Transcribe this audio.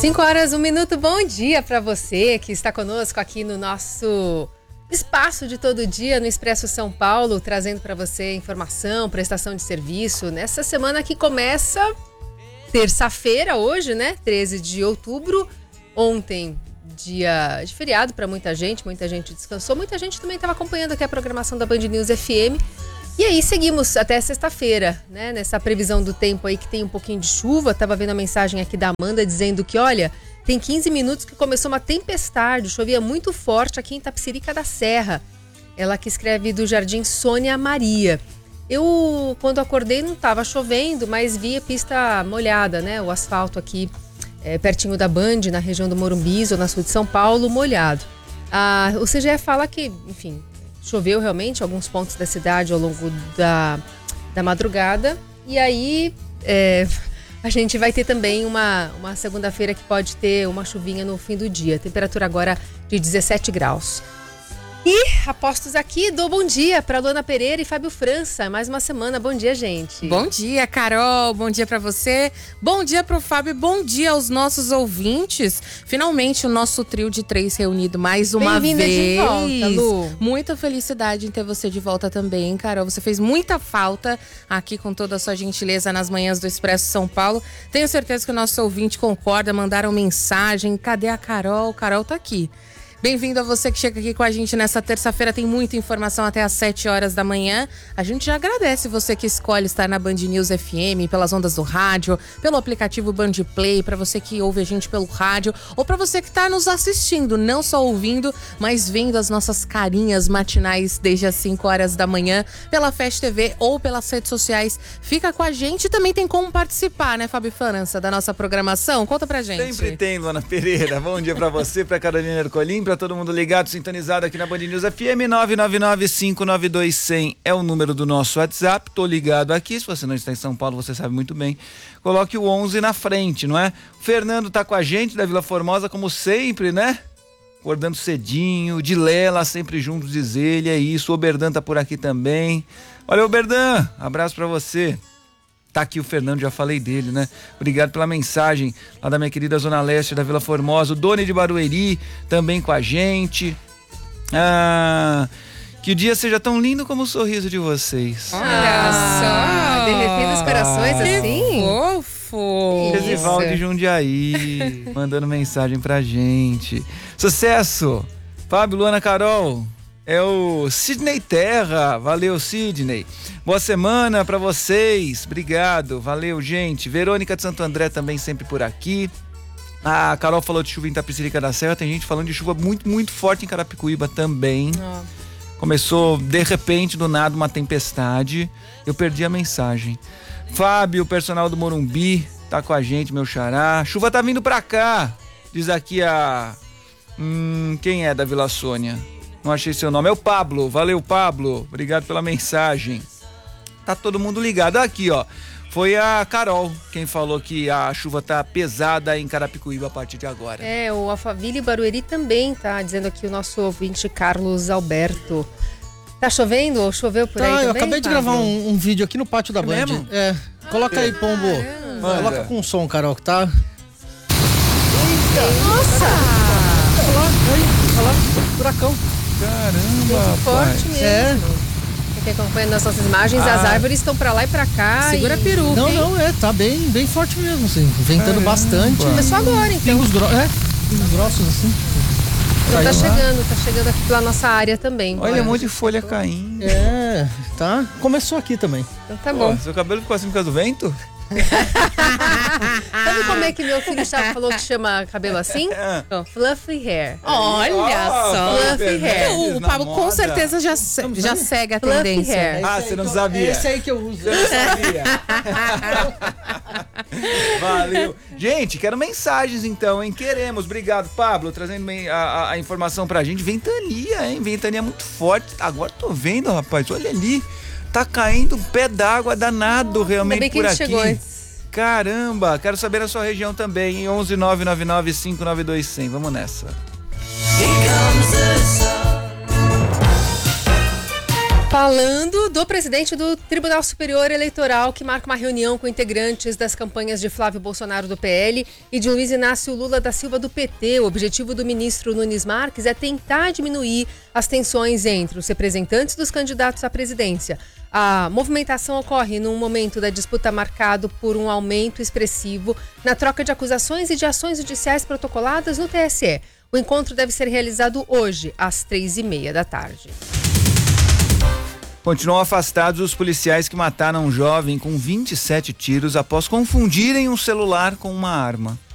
5h01, bom dia para você que está conosco aqui no nosso espaço de todo dia no Expresso São Paulo, trazendo para você informação, prestação de serviço. Nessa semana que começa terça-feira, hoje, né? 13 de outubro. Ontem, dia de feriado para muita gente descansou. Muita gente também estava acompanhando aqui a programação da Band News FM. E aí seguimos até sexta-feira, né? Nessa previsão do tempo aí que tem um pouquinho de chuva. Tava vendo a mensagem aqui da Amanda dizendo que, olha, tem 15 minutos que começou uma tempestade, chovia muito forte aqui em Itapecerica da Serra. Ela que escreve do Jardim Sônia Maria. Eu, quando acordei, não estava chovendo, mas vi a pista molhada, né? O asfalto aqui pertinho da Band, na região do Morumbi, zona sul de São Paulo, molhado. O CGE fala que, enfim, choveu realmente em alguns pontos da cidade ao longo da madrugada. E aí a gente vai ter também uma segunda-feira que pode ter uma chuvinha no fim do dia. Temperatura agora de 17 graus. E apostos aqui, dou bom dia para Luana Pereira e Fábio França. Mais uma semana. Bom dia, gente. Bom dia, Carol. Bom dia para você. Bom dia pro Fábio. Bom dia aos nossos ouvintes. Finalmente o nosso trio de 3 reunido mais uma vez. Bem-vinda de volta, Lu. Muita felicidade em ter você de volta também, Carol. Você fez muita falta aqui com toda a sua gentileza nas manhãs do Expresso São Paulo. Tenho certeza que o nosso ouvinte concorda. Mandaram mensagem. Cadê a Carol? Carol tá aqui. Bem-vindo a você que chega aqui com a gente nessa terça-feira. Tem muita informação até às 7 horas da manhã. A gente já agradece você que escolhe estar na Band News FM, pelas ondas do rádio, pelo aplicativo Band Play, para você que ouve a gente pelo rádio, ou para você que está nos assistindo, não só ouvindo, mas vendo as nossas carinhas matinais desde as 5 horas da manhã, pela Fast TV ou pelas redes sociais. Fica com a gente e também tem como participar, né, Fábio França, da nossa programação? Conta pra gente. Sempre tem, Luana Pereira. Bom dia pra você, pra Carolina Ercolim, pra todo mundo ligado, sintonizado aqui na Band News FM. 999-592-100 é o número do nosso WhatsApp. Tô ligado aqui, se você não está em São Paulo, você sabe muito bem. Coloque o 11 na frente, não é? O Fernando tá com a gente da Vila Formosa, como sempre, né? Acordando cedinho, de Lela, sempre juntos, diz ele, é isso. O Oberdan tá por aqui também. Olha, Oberdan, abraço pra você. Tá aqui o Fernando, já falei dele, né? Obrigado pela mensagem lá da minha querida Zona Leste da Vila Formosa. O Doni de Barueri também com a gente. Que o dia seja tão lindo como o sorriso de vocês. Olha só, derretendo os corações assim. Fofo. Gesival de Jundiaí, mandando mensagem pra gente. Sucesso! Fábio, Luana, Carol. É o Sidney Terra, valeu Sidney. Boa semana pra vocês, obrigado, valeu gente. Verônica de Santo André também sempre por aqui. A Carol falou de chuva em Itapecerica da Serra, tem gente falando de chuva muito, muito forte em Carapicuíba também. Começou de repente, do nada, uma tempestade, eu perdi a mensagem. Fábio, o personal do Morumbi, tá com a gente, meu xará. Chuva tá vindo pra cá, diz aqui a... quem é da Vila Sônia? Não achei seu nome, é o Pablo, valeu Pablo, obrigado pela mensagem. Tá todo mundo ligado aqui, ó. Foi a Carol quem falou que a chuva tá pesada em Carapicuíba a partir de agora. O Alphaville e Barueri também tá dizendo aqui o nosso ouvinte Carlos Alberto. Tá chovendo ou choveu por aí também? Eu acabei de gravar um vídeo aqui no pátio da Band. Mesmo? Coloca aí, Pombo. Coloca com som, Carol, que tá... Nossa! Olha lá, furacão. Caramba, Forte mesmo. Quem acompanha nas nossas imagens, as árvores estão pra lá e pra cá. Segura a peruca. Não, tá bem forte mesmo, assim. Ventando bastante. Começou agora, então. Pingos grossos, assim. Tá chegando aqui pela nossa área também. olha um monte de folha caindo. Tá. Começou aqui também. Então tá bom. Seu cabelo ficou assim por causa do vento? Sabe como é que meu filho falou que chama cabelo assim? Fluffy hair. Olha só. Fluffy hair. O Pablo com certeza já segue a tendência. Hair. Você não sabia? É esse aí que eu uso. Você não sabia? Valeu. Gente, quero mensagens então, hein? Queremos. Obrigado, Pablo, trazendo a informação pra gente. Ventania, hein? Ventania muito forte. Agora tô vendo, rapaz. Olha ali. Tá caindo um pé d'água danado realmente por aqui. Chegou antes. Caramba, quero saber a sua região também, em 11999-592-100. Vamos nessa. Falando do presidente do Tribunal Superior Eleitoral, que marca uma reunião com integrantes das campanhas de Flávio Bolsonaro do PL e de Luiz Inácio Lula da Silva do PT. O objetivo do ministro Nunes Marques é tentar diminuir as tensões entre os representantes dos candidatos à presidência. A movimentação ocorre num momento da disputa marcado por um aumento expressivo na troca de acusações e de ações judiciais protocoladas no TSE. O encontro deve ser realizado hoje, às 15h30 da tarde. Continuam afastados os policiais que mataram um jovem com 27 tiros após confundirem um celular com uma arma.